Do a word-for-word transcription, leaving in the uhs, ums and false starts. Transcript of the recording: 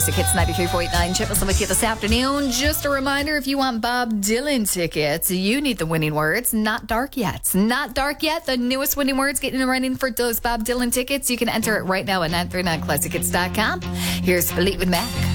Classic Hits ninety-three point nine. Chip us with you this afternoon. Just a reminder, if you want Bob Dylan tickets, you need the winning words, Not Dark Yet. Not Dark Yet, the newest winning words. Getting in the running for those Bob Dylan tickets. You can enter it right now at nine three nine classic hits dot com. Here's Fleetwood Mac.